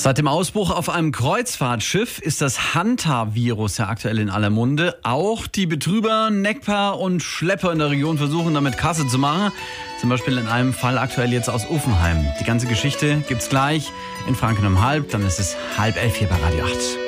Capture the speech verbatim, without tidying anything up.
Seit dem Ausbruch auf einem Kreuzfahrtschiff ist das Hanta-Virus ja aktuell in aller Munde. Auch die Betrüger, Neckper und Schlepper in der Region versuchen damit Kasse zu machen. Zum Beispiel in einem Fall aktuell jetzt aus Uffenheim. Die ganze Geschichte gibt's gleich in Franken um halb. Dann ist es halb elf hier bei Radio acht.